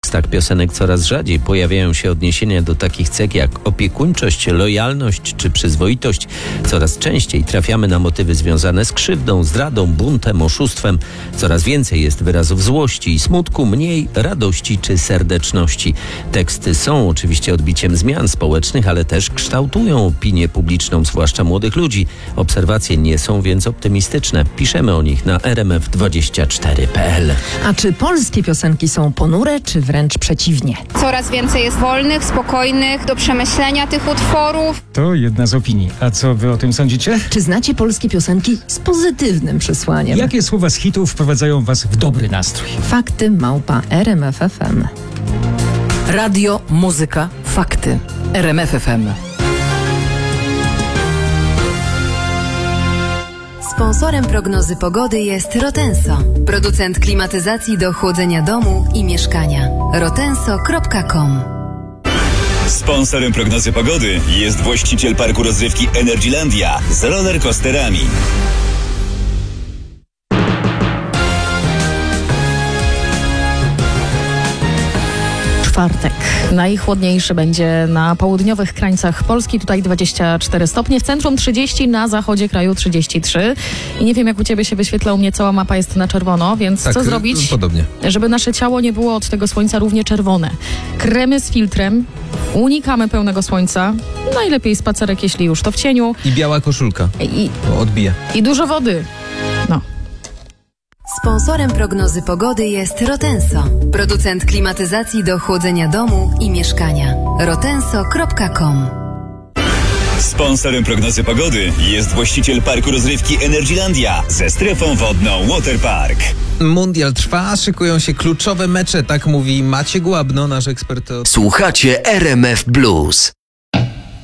tekstach piosenek coraz rzadziej pojawiają się odniesienia do takich cech jak opiekuńczość, lojalność czy przyzwoitość. Coraz częściej trafiamy na motywy związane z krzywdą, zdradą, buntem, oszustwem. Coraz więcej jest wyrazów złości i smutku, mniej radości czy serdeczności. Teksty są oczywiście odbiciem zmian społecznych, ale też kształtują opinię publiczną, zwłaszcza młodych ludzi. Obserwacje nie są więc optymistyczne. Piszemy o nich na rmf24.pl. A czy polskie piosenki są ponure, czy wręcz przeciwnie? Coraz więcej jest wolnych, spokojnych, do przemyślenia tych utworów. To jedna z opinii. A co wy o tym sądzicie? Czy znacie polskie piosenki z pozytywnym przesłaniem? Jakie słowa z hitów wprowadzają was w dobry nastrój? Fakty@RMF FM. Radio, muzyka, fakty. RMF FM. Sponsorem prognozy pogody jest Rotenso, producent klimatyzacji do chłodzenia domu i mieszkania. rotenso.com. Sponsorem prognozy pogody jest właściciel parku rozrywki Energylandia z rollercoasterami. Czwartek. Najchłodniejszy będzie na południowych krańcach Polski. Tutaj 24 stopnie, w centrum 30, na zachodzie kraju 33. I nie wiem, jak u ciebie się wyświetla, u mnie cała mapa jest na czerwono, więc tak, co zrobić? Podobnie. Żeby nasze ciało nie było od tego słońca równie czerwone. Kremy z filtrem, unikamy pełnego słońca, najlepiej spacerek, jeśli już, to w cieniu. I biała koszulka, bo odbije. I dużo wody. No. Sponsorem prognozy pogody jest Rotenso, producent klimatyzacji do chłodzenia domu i mieszkania. rotenso.com. Sponsorem prognozy pogody jest właściciel parku rozrywki Energylandia ze strefą wodną Waterpark. Mundial trwa, szykują się kluczowe mecze, tak mówi Maciek Łabno, nasz ekspert. Słuchacie RMF Blues.